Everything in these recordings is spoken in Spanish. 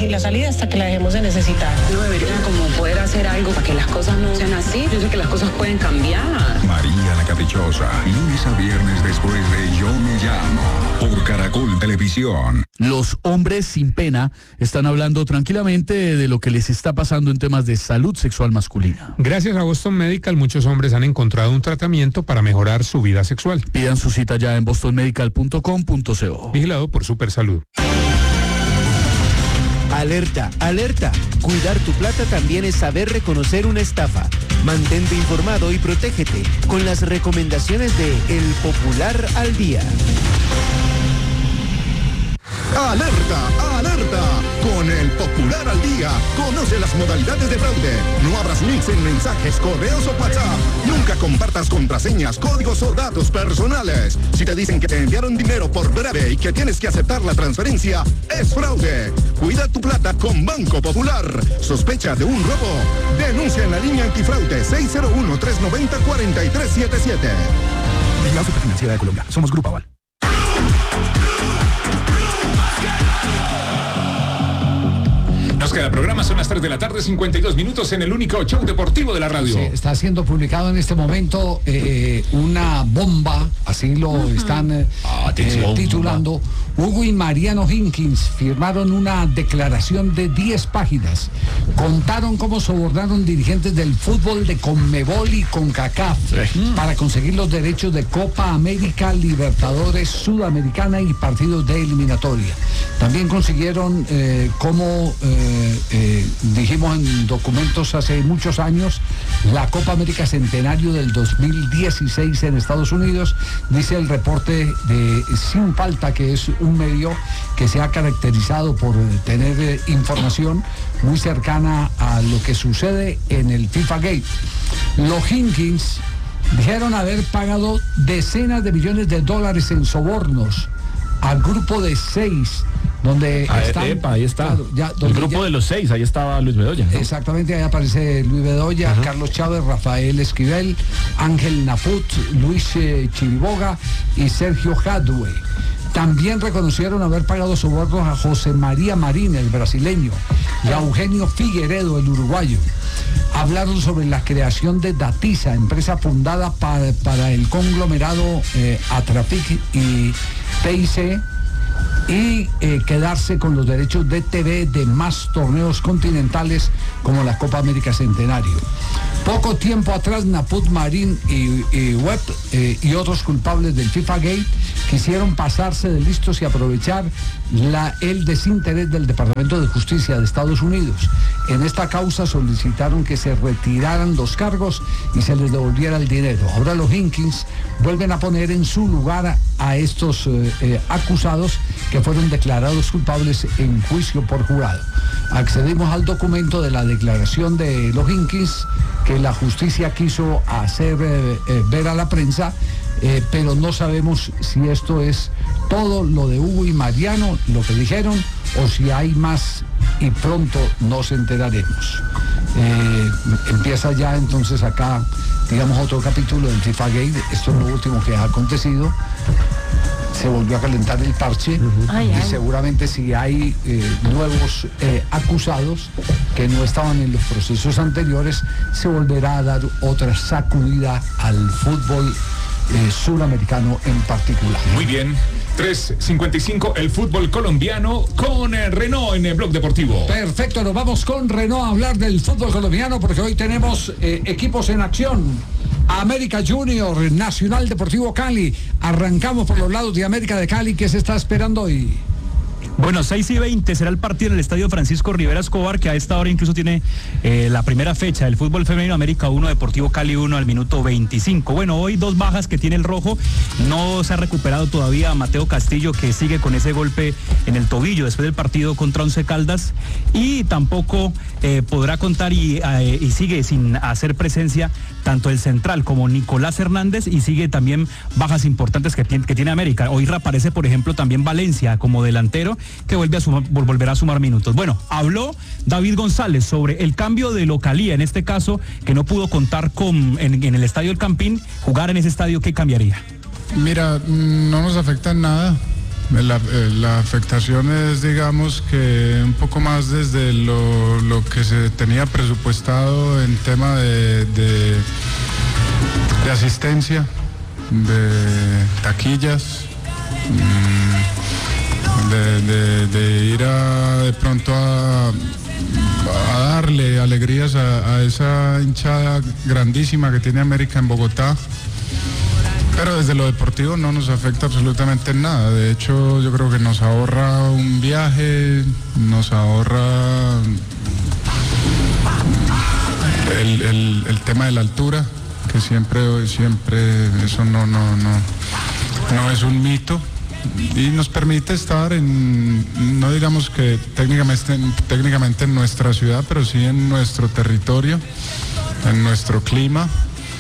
conseguir la salida hasta que la dejemos de necesitar. No deberían como poder hacer algo para que las cosas no sean así. Yo sé que las cosas pueden cambiar. María la Caprichosa, lunes a viernes después de Yo Me Llamo, por Caracol Televisión. Los hombres sin pena están hablando tranquilamente de lo que les está pasando en temas de salud sexual masculina. Gracias a Boston Medical, muchos hombres han encontrado un tratamiento para mejorar su vida sexual. Pidan su cita ya en bostonmedical.com.co. Vigilado por Supersalud. Alerta, alerta. Cuidar tu plata también es saber reconocer una estafa. Mantente informado y protégete con las recomendaciones de El Popular al Día. ¡Alerta! ¡Alerta! Con El Popular al Día, conoce las modalidades de fraude. No abras links en mensajes, correos o WhatsApp. Nunca compartas contraseñas, códigos o datos personales. Si te dicen que te enviaron dinero por breve y que tienes que aceptar la transferencia, es fraude. Cuida tu plata con Banco Popular. ¿Sospecha de un robo? Denuncia en la línea antifraude 601-390-4377. La Superfinanciera de Colombia. Somos Grupo Aval. Nos queda programa, son las 3 de la tarde, 52 minutos en el único show deportivo de la radio. Sí, está siendo publicado en este momento una bomba, así lo están titulando. Hugo y Mariano Hinkins firmaron una declaración de 10 páginas. Contaron cómo sobornaron dirigentes del fútbol de Conmebol y CONCACAF para conseguir los derechos de Copa América, Libertadores, Sudamericana y partidos de eliminatoria. También consiguieron, como dijimos en documentos hace muchos años, la Copa América Centenario del 2016 en Estados Unidos. Dice el reporte de Sin Falta, que es un medio que se ha caracterizado por tener información muy cercana a lo que sucede en el FIFA Gate. Los Hinkins dijeron haber pagado decenas de millones de dólares en sobornos al grupo de 6, donde están, ahí está. Claro, el grupo de los 6, ahí estaba Luis Bedoya, ¿no? Exactamente, ahí aparece Luis Bedoya, Carlos Chávez, Rafael Esquivel, Ángel Naput, Luis Chiriboga y Sergio Hadwe. También reconocieron haber pagado sobornos a José María Marín, el brasileño, y a Eugenio Figueredo, el uruguayo. Hablaron sobre la creación de Datiza, empresa fundada para el conglomerado Atrafic y TIC, y quedarse con los derechos de TV de más torneos continentales como la Copa América Centenario. Poco tiempo atrás, Naput, Marín y Webb y otros culpables del FIFA Gate quisieron pasarse de listos y aprovechar el desinterés del Departamento de Justicia de Estados Unidos. En esta causa solicitaron que se retiraran los cargos y se les devolviera el dinero. Ahora los Hinkins vuelven a poner en su lugar a estos acusados que fueron declarados culpables en juicio por jurado. Accedimos al documento de la declaración de los Hinkins que la justicia quiso hacer ver a la prensa, pero no sabemos si esto es todo lo de Hugo y Mariano, lo que dijeron, o si hay más y pronto nos enteraremos. Empieza ya entonces acá, digamos, otro capítulo del FIFA Gate. Esto es lo último que ha acontecido. Se volvió a calentar el parche y seguramente si hay nuevos acusados que no estaban en los procesos anteriores, se volverá a dar otra sacudida al fútbol suramericano en particular. Muy bien. 3:55, el fútbol colombiano con Renault en el Blog Deportivo. Perfecto, nos vamos con Renault a hablar del fútbol colombiano porque hoy tenemos equipos en acción. América Junior, Nacional Deportivo Cali. Arrancamos por los lados de América de Cali. ¿Qué se está esperando hoy? Bueno, 6:20 será el partido en el estadio Francisco Rivera Escobar, que a esta hora incluso tiene la primera fecha del fútbol femenino. América 1, Deportivo Cali 1 al minuto 25. Bueno, hoy 2 bajas que tiene el rojo. No se ha recuperado todavía Mateo Castillo, que sigue con ese golpe en el tobillo después del partido contra Once Caldas. Y tampoco podrá contar y sigue sin hacer presencia tanto el central como Nicolás Hernández, y sigue también bajas importantes que tiene América. Hoy reaparece, por ejemplo, también Valencia como delantero, que volverá a sumar minutos. Bueno, habló David González sobre el cambio de localía, en este caso, que no pudo contar en el Estadio El Campín, jugar en ese estadio, ¿qué cambiaría? Mira, no nos afecta en nada. La afectación es, digamos, que un poco más desde lo que se tenía presupuestado en tema de asistencia, de taquillas, de ir de pronto a darle alegrías a esa hinchada grandísima que tiene América en Bogotá. Pero desde lo deportivo no nos afecta absolutamente nada. De hecho, yo creo que nos ahorra un viaje, nos ahorra el tema de la altura, que siempre eso no es un mito. Y nos permite estar no digamos que técnicamente en nuestra ciudad, pero sí en nuestro territorio, en nuestro clima.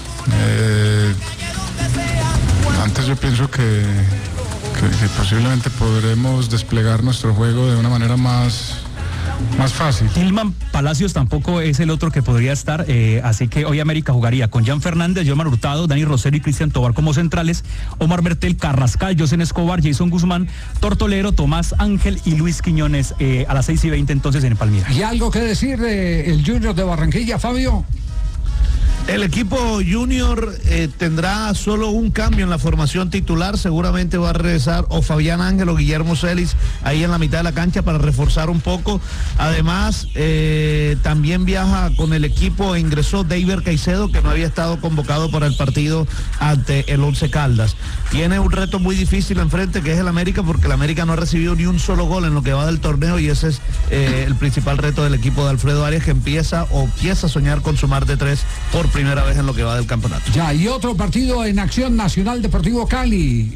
Antes yo pienso que posiblemente podremos desplegar nuestro juego de una manera más fácil. Tilman Palacios tampoco es el otro que podría estar, así que hoy América jugaría con Jan Fernández, Yomar Hurtado, Dani Rosero y Cristian Tobar como centrales, Omar Bertel, Carrascal, Josen Escobar, Jason Guzmán, Tortolero, Tomás Ángel y Luis Quiñones a las 6:20 entonces en el Palmira. ¿Y algo que decir del Junior de Barranquilla, Fabio? El equipo junior tendrá solo un cambio en la formación titular. Seguramente va a regresar o Fabián Ángel o Guillermo Celis ahí en la mitad de la cancha para reforzar un poco. Además, también viaja con el equipo e ingresó David Caicedo, que no había estado convocado para el partido ante el Once Caldas. Tiene un reto muy difícil enfrente, que es el América, porque el América no ha recibido ni un solo gol en lo que va del torneo, y ese es el principal reto del equipo de Alfredo Arias, que empieza a soñar con sumar de 3 por primera vez en lo que va del campeonato. Ya, y otro partido en acción, Nacional Deportivo Cali.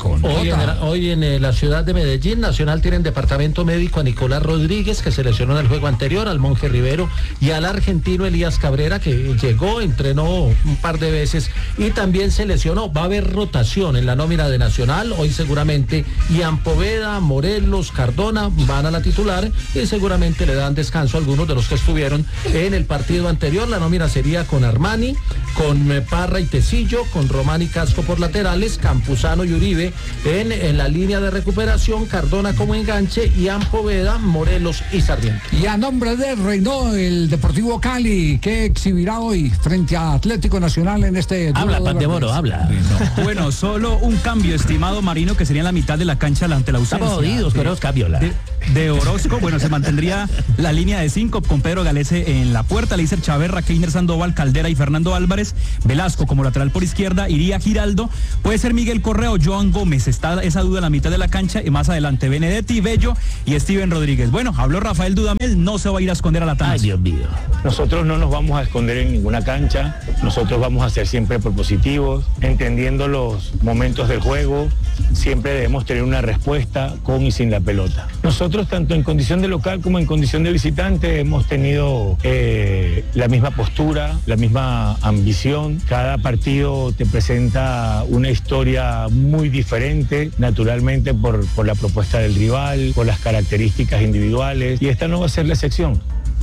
Hoy en la ciudad de Medellín, Nacional tiene en departamento médico a Nicolás Rodríguez, que se lesionó en el juego anterior, al Monje Rivero, y al argentino Elías Cabrera, que llegó, entrenó un par de veces y también se lesionó. Va a haber rotación en la nómina de Nacional. Hoy seguramente Ian Poveda, Morelos, Cardona van a la titular y seguramente le dan descanso a algunos de los que estuvieron en el partido anterior. La nómina sería con Armani, con Parra y Tecillo, con Román y Casco por laterales, Campuzano y Uribe en la línea de recuperación, Cardona como enganche, Ian Poveda, Morelos y Sarmiento. Y a nombre de Renault, el Deportivo Cali, que exhibirá hoy frente a Atlético Nacional en este... Habla, Pandemoro, habla. Bueno, solo un cambio, estimado Marino, que sería en la mitad de la cancha ante la ausencia. Estamos jodidos, pero cambio de Orozco. Bueno, se mantendría la línea de 5 con Pedro Galese en la puerta, Leiser Chaverra, Keiner Sandoval, Caldera y Fernando Álvarez. Velasco como lateral por izquierda, iría Giraldo, puede ser Miguel Correa o Joan Gómez, está esa duda en la mitad de la cancha, y más adelante Benedetti, Bello y Steven Rodríguez. Bueno, habló Rafael Dudamel, no se va a ir a esconder a la Atanasio. Ay, Dios mío. Nosotros no nos vamos a esconder en ninguna cancha, nosotros vamos a ser siempre propositivos, entendiendo los momentos del juego, siempre debemos tener una respuesta con y sin la pelota. Nosotros, tanto en condición de local como en condición de visitante, hemos tenido la misma postura, la misma ambición. Cada partido te presenta una historia muy diferente, naturalmente por la propuesta del rival, por las características individuales, y esta no va a ser la excepción.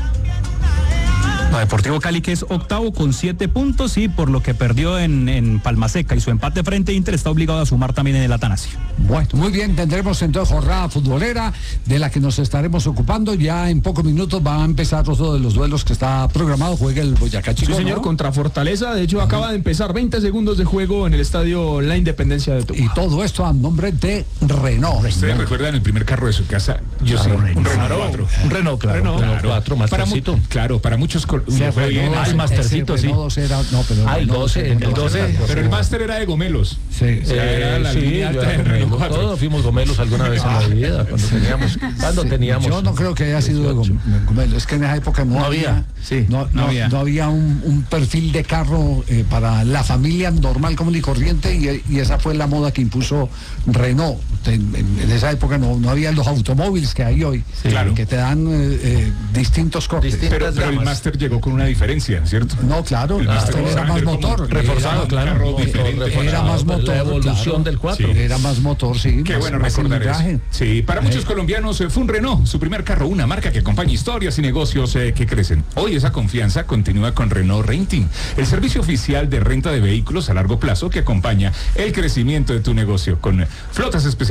Deportivo Cali, que es octavo con 7 puntos, y por lo que perdió en Palmaseca y su empate frente a Inter, está obligado a sumar también en el Atanasio. Bueno, muy bien, tendremos entonces jornada futbolera de la que nos estaremos ocupando. Ya en pocos minutos van a empezar otro de los duelos que está programado. Juega el Boyacá Chico, sí, señor, ¿no? Contra Fortaleza. De hecho, acaba de empezar 20 segundos de juego en el estadio La Independencia de Tucumán. Y todo esto a nombre de Renault. Ustedes recuerdan el primer carro de su casa. Yo sí, un Renault 4. Un Renault, claro. Renault 4, Mastercito. Para muchos... fue bien. El Mastercito, sí. El 12. Pero el Master era de Gomelos. Sí. O sea, era la línea alta de Renault 4. Todos fuimos Gomelos alguna vez en la vida, cuando teníamos. Yo no creo que haya sido de Gomelos. Es que en esa época no había un perfil de carro para la familia normal, común y corriente, y esa fue la moda que impuso Renault. En esa época no había los automóviles que hay hoy, que te dan distintos cortes. Pero el Master llegó con una diferencia, ¿cierto? No, claro, el Master era más motor. Reforzado, claro. Era más motor. La evolución del 4. Era más motor, sí. Qué bueno recordar eso. Sí, para muchos colombianos fue un Renault, su primer carro, una marca que acompaña historias y negocios que crecen. Hoy esa confianza continúa con Renault Renting, el servicio oficial de renta de vehículos a largo plazo que acompaña el crecimiento de tu negocio, con flotas especializadas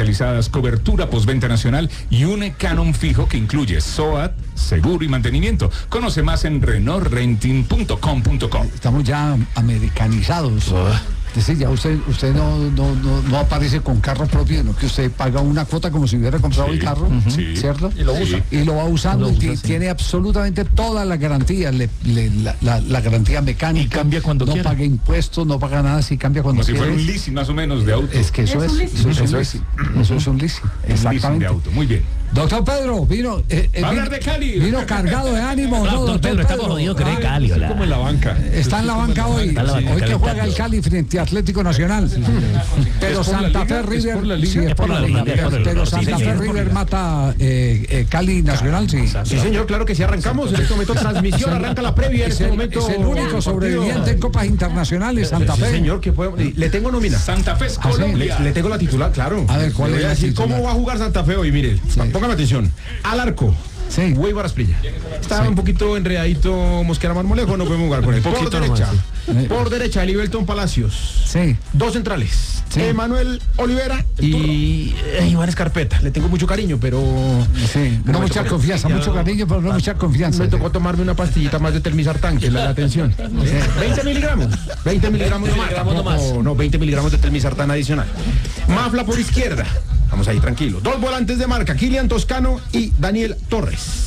especializadas, cobertura postventa nacional y un canon fijo que incluye SOAT, seguro y mantenimiento. Conoce más en renaultrenting.com.co. Estamos ya americanizados. Es decir, ya usted no aparece con carro propio, sino que usted paga una cuota como si hubiera comprado el carro, ¿cierto? Y lo usa. Y lo va usando, tiene absolutamente todas las garantías, la garantía mecánica. Y cambia cuando no quiera. paga impuestos, no paga nada, si cambia cuando quiera. Como si fuera un leasing más o menos de auto. Es que eso es un leasing. Eso es un leasing. Exactamente. De auto, muy bien. Doctor Pedro, vino... Va a hablar de Cali. Vino cargado de ánimo, ¿no, doctor Pedro? Estamos jodidos con el Cali, Está como en la banca. Está en la banca hoy. Hoy que juega el Cali frente a Atlético Nacional. Pero Santa Fe River... Sí, es por la Liga. Pero Santa Fe River mata Cali Nacional, sí. Sí, señor, claro que sí, arrancamos. En este momento transmisión, arranca la previa. En este momento es el único sobreviviente en Copas Internacionales, Santa Fe. Sí, señor, que le tengo nómina. Santa Fe es Colombia. Le tengo la titular, claro. A ver, ¿cuál es la titular? ¿Cómo va a jugar Santa Fe hoy? Mire, póngame atención. Al arco. Sí. Weibar Asprilla. Estaba un poquito enredadito Mosquera Marmolejo, no podemos jugar con él. Por derecha, Elivelton Palacios. Sí. Dos centrales. Sí. Emanuel Olivera y Iván Escarpeta. Le tengo mucho cariño, pero... Sí, no mucha confianza, mucho cariño, pero no mucha confianza. Me tocó tomarme una pastillita más de Telmisartán, que es la atención. 20 miligramos. 20 miligramos nomás. No, 20 miligramos de Telmisartán adicional. Mafla por izquierda. Vamos ahí, tranquilo. Dos volantes de marca, Kilian Toscano y Daniel Torres.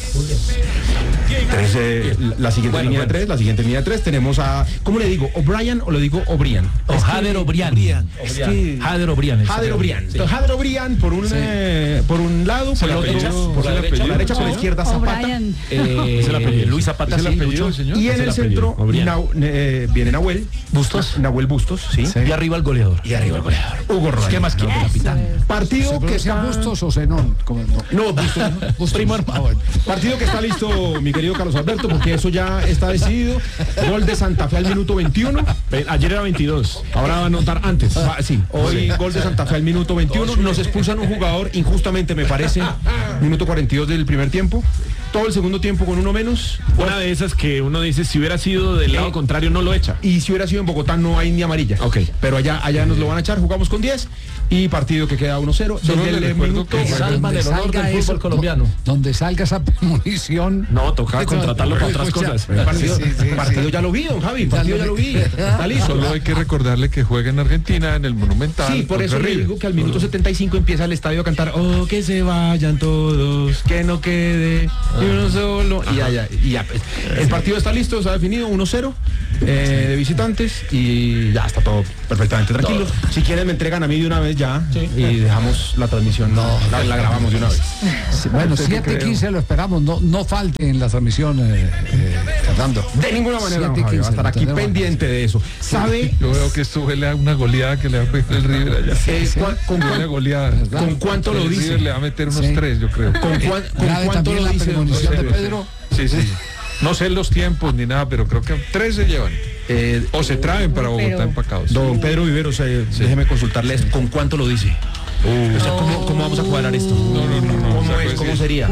La siguiente línea de tres tenemos a, ¿cómo le digo? ¿O'Brien o le digo O'Brien? Jader O'Brien. Jader O'Brien. Jader O'Brien por un lado, por la derecha, por la izquierda Zapata. Es el apellido. Luis Zapata, sí, y en el centro viene Nahuel Bustos, sí. Y arriba el goleador. Hugo Rodríguez. ¿Qué más quiere, capitán? Partido que sea Bustos o Zenón. No, Bustos. Partido que está listo, mi querido Carlos Alberto, porque eso ya está decidido. Gol de Santa Fe al minuto 21. Ayer era 22, ahora va a anotar antes. Sí, hoy gol de Santa Fe al minuto 21. Nos expulsan un jugador injustamente, me parece. Minuto 42 del primer tiempo. Todo el segundo tiempo con uno menos. Una de esas que uno dice, si hubiera sido del lado contrario, no lo echa. Y si hubiera sido en Bogotá, no hay ni amarilla. Ok. Pero allá nos lo van a echar. Jugamos con 10 y partido que queda 1-0. Desde el minuto que salvan el honor del fútbol colombiano. Donde salga esa munición. No, toca contratarlo para otras cosas. Partido ya lo vi, don Javi. Partido ya lo vi. Está listo. Solo hay que recordarle que juega en Argentina, en el Monumental. Sí, por eso le digo que al minuto 75 empieza el estadio a cantar, oh, que se vayan todos, que no quede ni uno solo. Y ya. El partido está listo, está definido, 1-0 de visitantes y ya está todo perfectamente tranquilo. Si quieren me entregan a mí de una vez ya y dejamos la transmisión, la grabamos de una vez. Bueno, 7:15 lo esperamos, no falte en la transmisión, Fernando. De ninguna manera, no, Javi, va a estar aquí pendiente de eso. ¿Sabe? Yo veo que esto huele a una goleada que le va a meter el River allá. Una goleada. ¿Con cuánto lo dice? Le va a meter unos 3, yo creo. ¿Con cuánto lo dice? De Pedro. Sí. No sé los tiempos ni nada, pero creo que 3 se llevan. O se traen para Bogotá empacados. Don Pedro Viveros, déjeme consultarles con cuánto lo dice. O sea, ¿cómo vamos a cuadrar esto? No. ¿Cómo sería?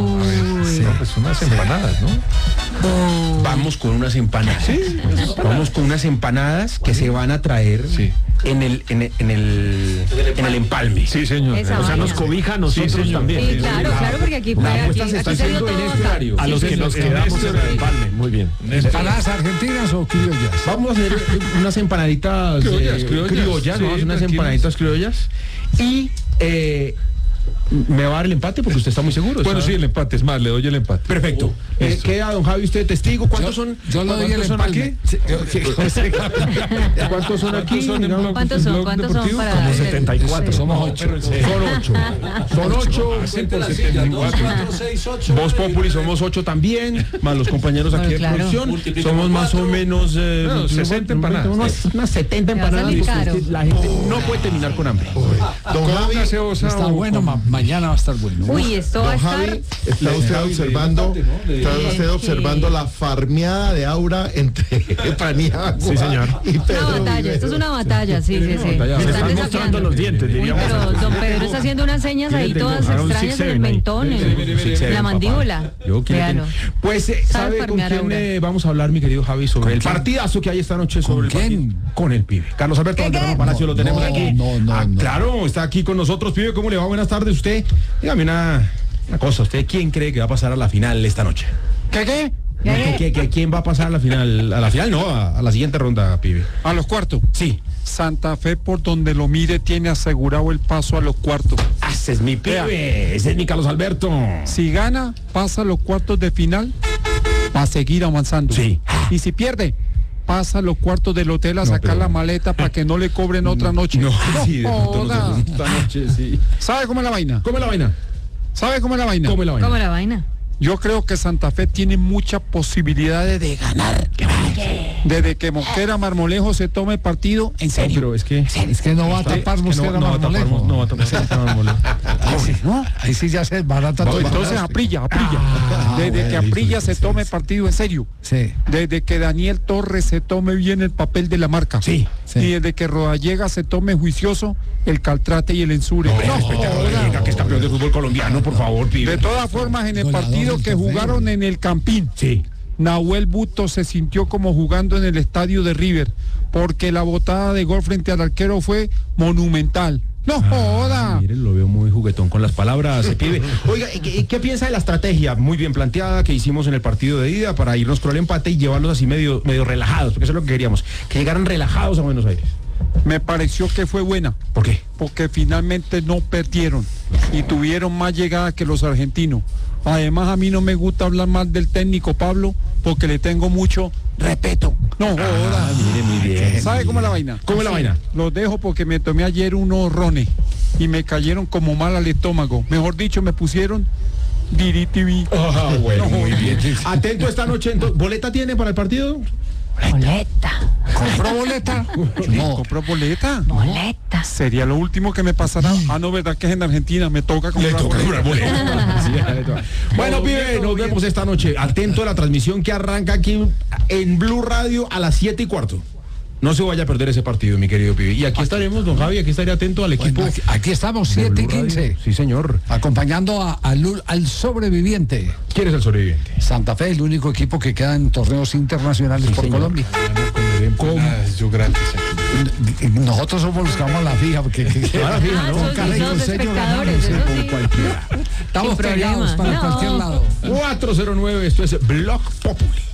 Pues unas empanadas, ¿no? Vamos con unas empanadas. Sí. Vamos con unas empanadas que se van a traer en el empalme. Sí, señor. Esa o sea, nos cobija a nosotros también. Sí, claro, porque aquí se está haciendo en este horario. A los que nos quedamos en el empalme. Muy bien. ¿Empanadas argentinas o criollas? Vamos a hacer unas empanaditas criollas, ¿no? Unas empanadas criollas. Y me va a dar el empate porque usted está muy seguro. Bueno, sí, el empate, es más, le doy el empate. Perfecto. Queda don Javi usted testigo. ¿Cuántos son? Yo le doy el empate. ¿Cuántos son aquí? ¿Cuántos son para? Como 74. Somos 8. Son 8. Vos Populi somos 8 también, más los compañeros aquí de producción. Somos más o menos 60 empanadas. Unas 70 empanadas. La gente no puede terminar con hambre. Don Javi, está bueno, mañana va a estar bueno. Uy, esto va a estar... Javi, está usted observando la farmeada de aura entre Paniagua y Pedro Una batalla, Viveros. esto es una batalla, sí. Se están mostrando los dientes, diríamos. Pero don Pedro está haciendo unas señas ahí todas extrañas en el mentón, en la mandíbula. Véalo. Pues, ¿sabe con quién vamos a hablar, mi querido Javi, sobre el partidazo que hay esta noche sobre el partido? Con el pibe. Carlos Alberto Valderrama Palacio, lo tenemos aquí. Claro, está aquí con nosotros, pibe. ¿Cómo le va? Buenas tardes. Usted, dígame una cosa. ¿Usted quién cree que va a pasar a la final esta noche? ¿Qué? ¿Quién va a pasar a la final? A la final no, a la siguiente ronda, pibe. ¿A los cuartos? Sí. Santa Fe, por donde lo mire, tiene asegurado el paso a los cuartos. Ese es mi pibe, ese es mi Carlos Alberto. Si gana, pasa a los cuartos de final, va a seguir avanzando. Sí. Y si pierde, pasa a los cuartos del hotel a sacar la maleta para que no le cobren otra noche. Sí, esta noche, sí. ¿Sabe cómo es la vaina? ¿Cómo es la vaina? ¿Sabe cómo es la vaina? ¿Cómo es la vaina? ¿Cómo la vaina? Yo creo que Santa Fe tiene muchas posibilidades de ganar. Desde que Mosquera Marmolejo se tome el partido en serio. Pero es que no va a tapar Mosquera Marmolejo. No va a tapar Marmolejo. Ahí sí ya se barata todo. Entonces Aprilla. Desde que Aprilla se tome el partido en serio. Sí. Desde que Daniel Torres se tome bien el papel de la marca. Sí. Y desde que Rodallega se tome juicioso el Caltrate y el Ensure. Rodallega, que es campeón de fútbol colombiano, por favor, pibe. De todas formas, en el partido que jugaron en el Campín, sí, Nahuel Busto se sintió como jugando en el estadio de River, porque la botada de gol frente al arquero fue monumental. ¡No joda! Mire, lo veo muy juguetón con las palabras, pibe. Oiga, ¿qué piensa de la estrategia muy bien planteada que hicimos en el partido de ida para irnos por el empate y llevarlos así medio relajados? Porque eso es lo que queríamos, que llegaran relajados a Buenos Aires. Me pareció que fue buena. ¿Por qué? Porque finalmente no perdieron y tuvieron más llegada que los argentinos. Además, a mí no me gusta hablar más del técnico Pablo porque le tengo mucho respeto. No joda. Mire, muy bien. ¿Sabe cómo es la vaina? ¿Cómo es la vaina? Los dejo porque me tomé ayer unos rones y me cayeron como mal al estómago. Mejor dicho, me pusieron DirecTV. Bueno, muy bien. Atento esta noche. ¿Boleta tiene para el partido? Boleta. ¿Compró boleta? No. ¿Compró boleta? Boleta. Sería lo último que me pasará. No, verdad que es en Argentina, me toca comprar boleta. Bueno, pibe, nos vemos esta noche. Atento a la transmisión que arranca aquí en Blue Radio a las 7:15. No se vaya a perder ese partido, mi querido pibe. Y aquí estaremos, don Javi, aquí estaré atento al equipo. Bueno, aquí estamos, 7:15. Sí, señor. Acompañando al sobreviviente. ¿Quién es el sobreviviente? Santa Fe, el único equipo que queda en torneos internacionales por Colombia. Yo gratis. Nosotros somos los que vamos a la fija, porque los espectadores, eso sí. Estamos pegados para cualquier lado. 409, esto es Blog Populi.